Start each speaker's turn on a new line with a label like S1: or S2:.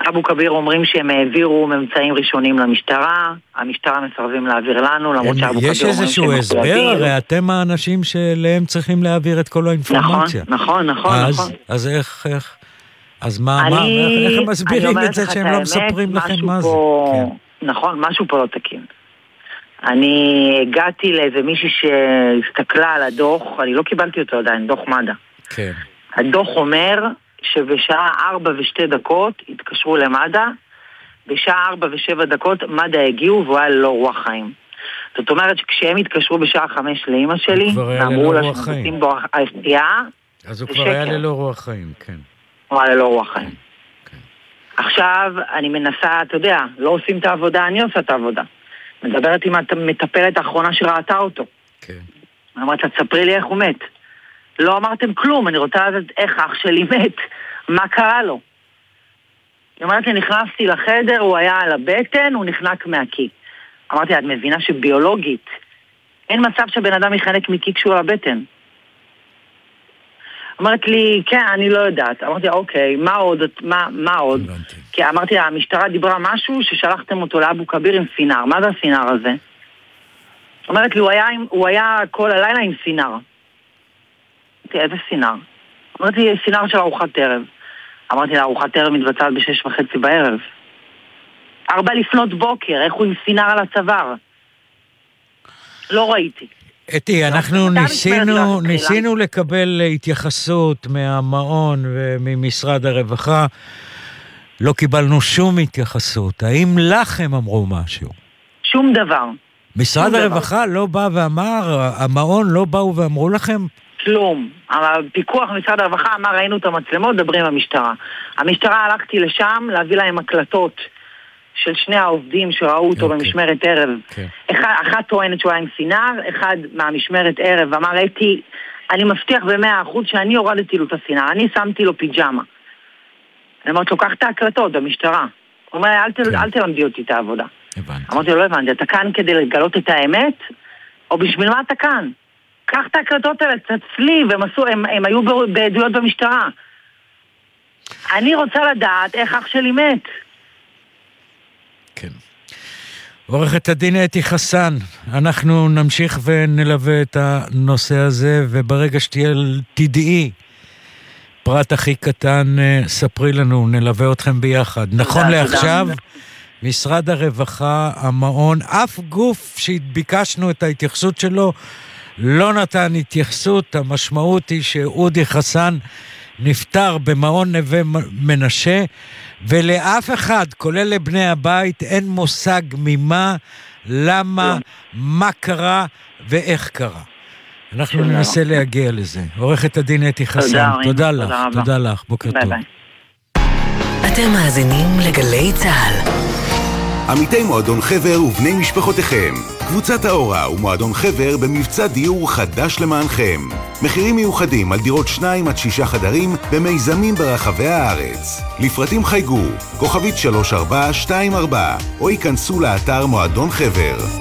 S1: אבו כביר אומרים שהם העבירו ממצאים ראשונים למשטרה, המשטרה מסרבים להעביר לנו, למרות שאבו כביר אומרים שהם...
S2: יש איזשהו הסבר, הרי אתם האנשים שלהם צריכים להעביר את כל האינפורמציה.
S1: נכון.
S2: אז איך... אז איך הם מסבירים את זה שהם לא מספרים לכם מה זה?
S1: נכון, משהו פה לא תקין. אני הגעתי לאיזה מישהי שהסתכלה על הדוח, אני לא קיבלתי אותו עדיין, דוח מד"א.
S2: כן.
S1: הדוח אומר שבשעה 4:02 התקשרו למד"א, בשעה 4:07 מד"א הגיעו והוא היה ללא רוח חיים. זאת אומרת שכשהם התקשרו בשעה 5 לאמא שלי, ואמרו לה שמוצאים בו הפתיעה,
S2: אז הוא כבר היה ללא רוח חיים, כן.
S1: הוא היה ללא רוח חיים. עכשיו אני מנסה, אתה יודע, לא עושים את העבודה, אני עושה את העבודה. מדברת עם המטפלת האחרונה שראתה אותו.
S2: כן.
S1: אמרת לה, תספרי לי איך הוא מת. לא אמרתם כלום, אני רוצה לדעת איך אח שלי מת, מה קרה לו. היא אומרת לי, נכנסתי לחדר, הוא היה על הבטן, הוא נחנק מהקי. אמרתי, את מבינה שביולוגית, אין מצב שבן אדם יחנק מקי כשהוא על הבטן. אמרת לי, כן, אני לא יודעת. אמרתי, אוקיי, מה עוד? כי אמרתי, המשטרה דיברה משהו ששלחתם אותו לאבו כביר עם סינר. מה זה הסינר הזה? אומרת לי, הוא היה כל הלילה עם סינר. אמרתי, איזה סינר? אמרתי, סינר של ארוחת ערב. אמרתי לה, ארוחת ערב מתבצעת ב6:30 בערב. 4:00 איך הוא עם סינר על הצוואר? לא ראיתי.
S2: אתי, אנחנו ניסינו לקבל התייחסות מהמעון וממשרד הרווחה, לא קיבלנו שום התייחסות. האם לכם אמרו משהו?
S1: שום דבר.
S2: משרד הרווחה לא בא ואמר, המעון לא באו ואמרו לכם?
S1: כלום. הפיקוח משרד הרווחה אמר, ראינו את המצלמות, דברים המשטרה. המשטרה הלכתי לשם להביא להם הקלטות של שני העובדים שראו אותו במשמרת ערב. אחת טוענת שהוא היה עם סינר, אחד מהמשמרת ערב אמר, אתי, אני מבטיח ב100% שאני הורדתי לו את הסינר, אני שמתי לו פיג'מה. אני אומרת לו, קח את ההקלטות במשטרה. הוא אומר, אל תלמדי אותי את העבודה. אמרתי לו, לא הבנתי, אתה כאן כדי לגלות את האמת? או בשביל מה אתה כאן? קח את ההקלטות האלה, תצלי, הם היו בעדויות במשטרה. אני רוצה לדעת איך אח שלי מת.
S2: כן. עורכת הדין אתי חסן, אנחנו נמשיך ונלווה את הנושא הזה, וברגע תדעי פרט הכי קטן, ספרי לנו, נלווה אתכם ביחד. נכון לעכשיו, משרד הרווחה, המעון, אף גוף שביקשנו את ההתייחסות שלו, לא נתן התייחסות. המשמעות היא שאודי חסן נפטר במעון נווה מנשה, ולאף אחד, כולל לבני הבית, אין מושג ממה, למה, מה קרה ואיך קרה. אנחנו ננסה להגיע לזה. עורכת הדין אתי חסן, תודה לך, תודה לך, בוקר טוב.
S3: אתם מאזינים לגלי צהל.
S4: עמיתי מועדון חבר ובני משפחותיכם, קבוצת האורה ומועדון חבר במבצע דיור חדש למענכם. מחירים מיוחדים על דירות 2-6 חדרים במיזמים ברחבי הארץ. לפרטים חייגו, כוכבית 3424, או ייכנסו לאתר מועדון חבר.